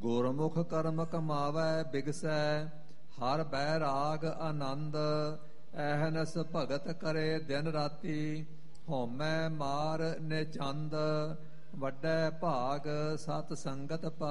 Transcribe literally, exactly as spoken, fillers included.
ਗੁਰਮੁਖ ਕਰਮ ਕਮਾਵੈ ਬਿਗਸੈ, ਹਰ ਬੈ ਰਾਗ ਆਨੰਦ। ਐਹਨਸ ਭਗਤ ਕਰੇ ਦਿਨ ਰਾਤੀ, ਹਉਮੈ ਮਾਰ ਨਿਚੰਦ। ਵੱਡੈ ਭਾਗ ਸਤ ਸੰਗਤ